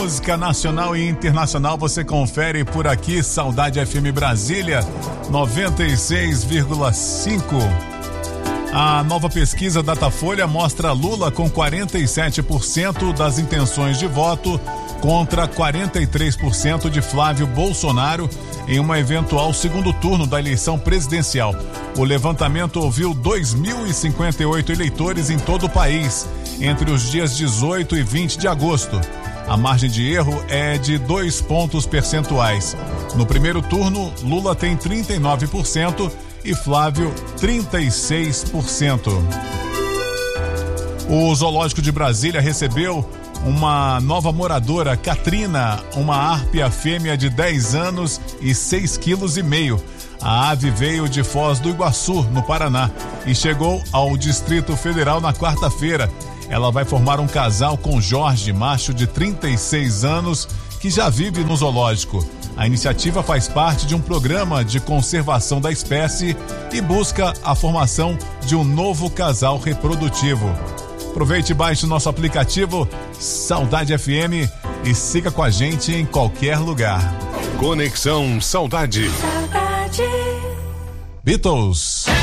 música nacional e internacional você confere por aqui. Saudade FM Brasília 96,5. A nova pesquisa Datafolha mostra Lula com 47% das intenções de voto contra 43% de Flávio Bolsonaro em uma eventual segundo turno da eleição presidencial. O levantamento ouviu 2.058 eleitores em todo o país entre os dias 18 e 20 de agosto. A margem de erro é de 2 pontos percentuais. No primeiro turno, Lula tem 39% e Flávio 36%. O Zoológico de Brasília recebeu uma nova moradora, Katrina, uma árpia fêmea de 10 anos e 6,5 kg. A ave veio de Foz do Iguaçu, no Paraná, e chegou ao Distrito Federal na quarta-feira. Ela vai formar um casal com Jorge, macho de 36 anos, que já vive no zoológico. A iniciativa faz parte de um programa de conservação da espécie e busca a formação de um novo casal reprodutivo. Aproveite e baixe o nosso aplicativo Saudade FM e siga com a gente em qualquer lugar. Conexão Saudade. Beatles.